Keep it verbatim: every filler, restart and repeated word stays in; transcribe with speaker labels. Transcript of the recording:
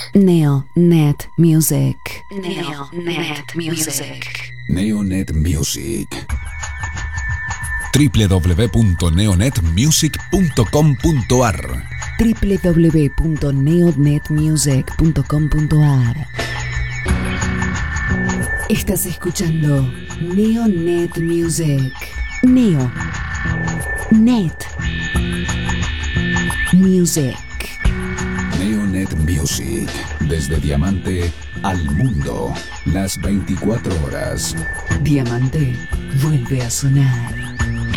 Speaker 1: Neonet Music. Neonet Music.
Speaker 2: Neonet Music. w w w punto neonet music punto com punto a r
Speaker 1: w w w punto neonet music punto com punto a r. Estás escuchando Neonet Music. Neo. Net. Music.
Speaker 2: Neonet Music. Desde Diamante al mundo. Las veinticuatro horas.
Speaker 1: Diamante vuelve a sonar.